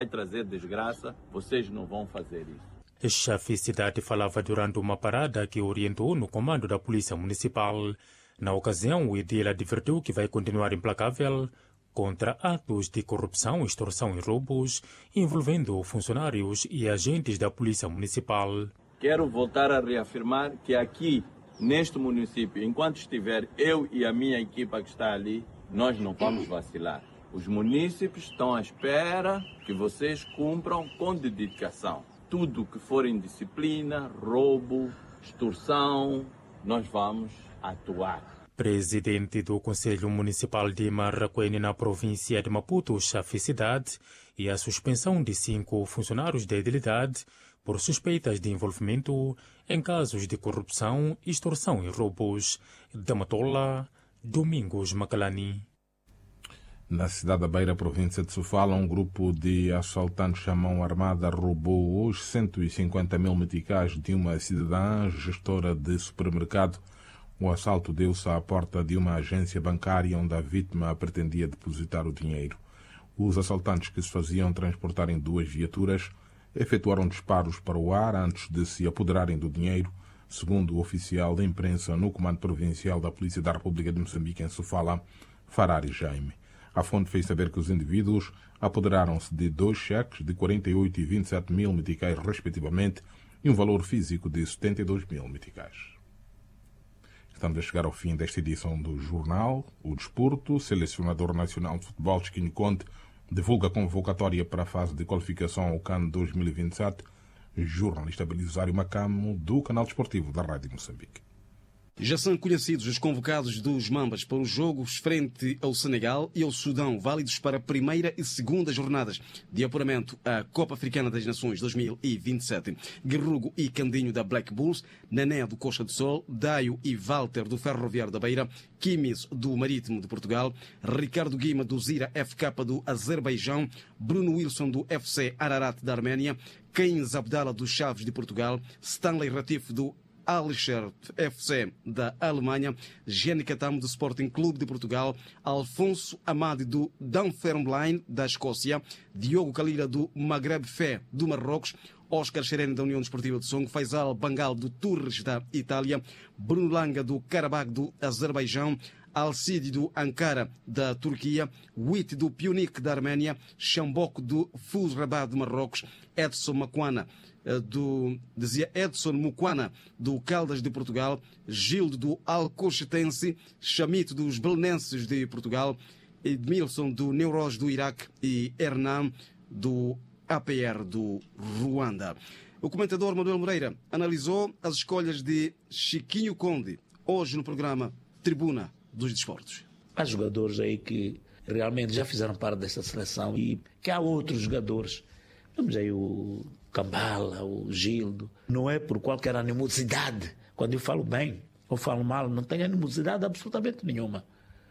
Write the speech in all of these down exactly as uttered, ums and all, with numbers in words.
vai trazer desgraça, vocês não vão fazer isso. A chefe cidade falava durante uma parada que orientou no comando da Polícia Municipal. Na ocasião, o edil advertiu que vai continuar implacável contra atos de corrupção, extorsão e roubos envolvendo funcionários e agentes da Polícia Municipal. Quero voltar a reafirmar que aqui, neste município, enquanto estiver eu e a minha equipa que está ali, nós não vamos vacilar. Os munícipes estão à espera que vocês cumpram com dedicação. Tudo que for indisciplina, roubo, extorsão, nós vamos atuar. Presidente do Conselho Municipal de Marraquene, na província de Maputo, chefe cidade, e a suspensão de cinco funcionários da edilidade por suspeitas de envolvimento em casos de corrupção, extorsão e roubos. Da Matola, Domingos Macalani. Na cidade da Beira, província de Sofala, um grupo de assaltantes à mão armada roubou os cento e cinquenta mil meticais de uma cidadã gestora de supermercado. O assalto deu-se à porta de uma agência bancária onde a vítima pretendia depositar o dinheiro. Os assaltantes, que se faziam transportar em duas viaturas, efetuaram disparos para o ar antes de se apoderarem do dinheiro, segundo o oficial da imprensa no Comando Provincial da Polícia da República de Moçambique, em Sofala, Farari Jaime. A fonte fez saber que os indivíduos apoderaram-se de dois cheques de quarenta e oito e vinte e sete mil meticais, respectivamente, e um valor físico de setenta e dois mil meticais. Estamos a chegar ao fim desta edição do jornal. O desporto, selecionador nacional de futebol, Chiquinho Conde, divulga a convocatória para a fase de qualificação ao CAN dois mil e vinte e sete. Jornalista Belisário Macamo, do canal desportivo da Rádio Moçambique. Já são conhecidos os convocados dos Mambas para os jogos frente ao Senegal e ao Sudão, válidos para a primeira e segunda jornadas de apuramento à Copa Africana das Nações dois mil e vinte e sete. Guerrugo e Candinho da Black Bulls, Nané do Costa do Sol, Daio e Walter do Ferroviário da Beira, Kimis do Marítimo de Portugal, Ricardo Guima do Zira F K do Azerbaijão, Bruno Wilson do F C Ararat da Arménia, Keynes Abdala do Chaves de Portugal, Stanley Ratif do Alisher F C da Alemanha, Jenny Katam do Sporting Clube de Portugal, Alfonso Amadi do Dunfermline da Escócia, Diogo Kalira do Maghreb Fé do Marrocos, Oscar Xerene da União Desportiva de Songo, Faisal Bangal do Torres da Itália, Bruno Langa do Karabakh do Azerbaijão, Alcide do Ankara da Turquia, Witt do Pionik da Arménia, Xambok do Fuz Rabat de Marrocos, Edson Makwana do, dizia Edson Mukwana do Caldas de Portugal, Gildo do Alcochetense, Chamito dos Belenenses de Portugal, Edmilson do Neuros do Iraque e Hernan do A P R do Ruanda. O comentador Manuel Moreira analisou as escolhas de Chiquinho Conde hoje no programa Tribuna dos Desportos. Há jogadores aí que realmente já fizeram parte desta seleção e que há outros jogadores. Vamos aí o Cambala, o Gildo. Não é por qualquer animosidade. Quando eu falo bem ou falo mal, não tenho animosidade absolutamente nenhuma.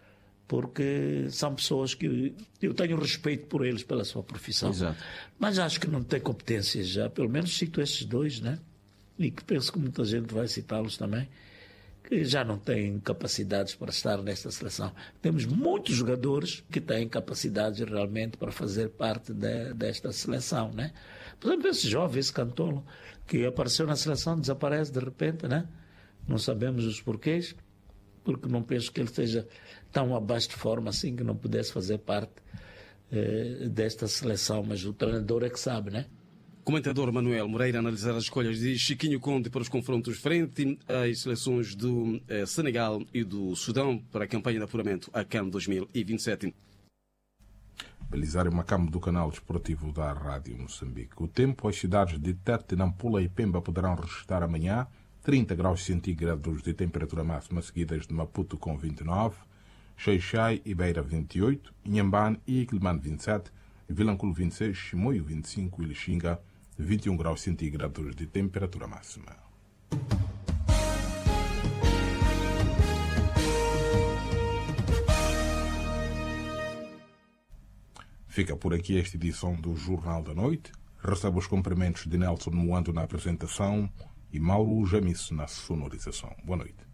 Porque são pessoas que eu tenho respeito por eles, pela sua profissão. Exato. Mas acho que não têm competências já. Pelo menos cito esses dois, né? E que penso que muita gente vai citá-los também, que já não têm capacidades para estar nesta seleção. Temos muitos jogadores que têm capacidades realmente para fazer parte de, desta seleção, né? Por exemplo, esse jovem, esse Cantolo, que apareceu na seleção, desaparece de repente, né? Não sabemos os porquês, porque não penso que ele esteja tão abaixo de forma assim que não pudesse fazer parte eh, desta seleção, mas o treinador é que sabe, né? Comentador Manuel Moreira a analisar as escolhas de Chiquinho Conde para os confrontos frente às seleções do eh, Senegal e do Sudão para a campanha de apuramento à CAN dois mil e vinte e sete. Belisário Macamo, do canal desportivo da Rádio Moçambique. O tempo, as cidades de Tete, Nampula e Pemba poderão registrar amanhã trinta graus centígrados de temperatura máxima, seguidas de Maputo com vinte e nove, Xai-Xai e Beira vinte e oito, Inhambane e Iquilmane vinte e sete, Vilanculo vinte e seis, Chimoio vinte e cinco e Lixinga vinte e um graus centígrados de temperatura máxima. Fica por aqui esta edição do Jornal da Noite. Recebe os cumprimentos de Nelson Moando na apresentação e Mauro Jamice na sonorização. Boa noite.